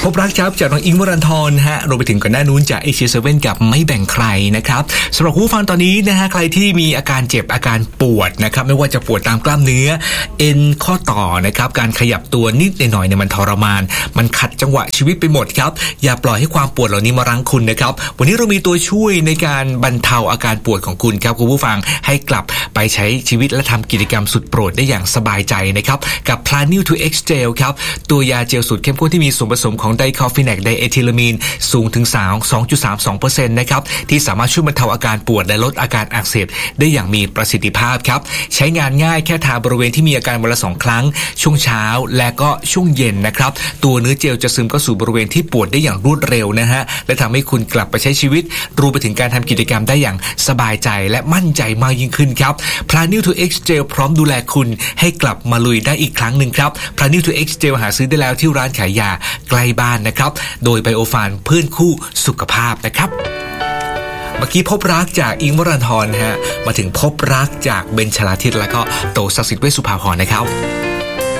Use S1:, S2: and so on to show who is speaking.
S1: พบรักครับจากน้องอิงค์ วรันธรฮะรวมไปถึงก่อนหน้านู้นจาก ACA7 กับไม่แบ่งใครนะครับสำหรับผู้ฟังตอนนี้นะฮะใครที่มีอาการเจ็บอาการปวดนะครับไม่ว่าจะปวดตามกล้ามเนื้อเอ็นข้อต่อนะครับการขยับตัวนิดหน่อยเนี่ยมันทรมานมันขัดจังหวะชีวิตไปหมดครับอย่าปล่อยให้ความปวดเหล่านี้มารั้งคุณนะครับวันนี้เรามีตัวช่วยในการบรรเทาอาการปวดของคุณครับคุณผู้ฟังให้กลับไปใช้ชีวิตและทำกิจกรรมสุดโปรดได้อย่างสบายใจนะครับกับ Planew 2X Gel ครับตัวยาเจลสูตรเข้มข้นที่มีส่วนผสมของไดคอฟิแนกไดเอทิลามีนสูงถึง 2.32% นะครับที่สามารถช่วยบรรเทาอาการปวดและลดอาการอักเสบได้อย่างมีประสิทธิภาพครับใช้งานง่ายแค่ทาบริเวณที่มีอาการวันละ2 ครั้งช่วงเช้าและก็ช่วงเย็นนะครับตัวเนื้อเจลจะซึมเข้าสู่บริเวณที่ปวดได้อย่างรวดเร็วนะฮะและทำให้คุณกลับไปใช้ชีวิตรวมไปถึงการทำกิจกรรมได้อย่างสบายใจและมั่นใจมากยิ่งขึ้นครับ Planew 2X Gel พร้อมดูแลคุณให้กลับมาลุยได้อีกครั้งหนึ่งครับ Planew 2X Gel หาซื้อได้แล้วที่ร้านขายยาใกล้บ้านนะครับโดยไบโอฟานเพื่อนคู่สุขภาพนะครับเมื่อกี้พบรักจากอิงค์ วรันธรฮะมาถึงพบรักจากเบญชลาทิศและก็โตศักดิ์สิทธิ์เวชสุภาพรนะครับ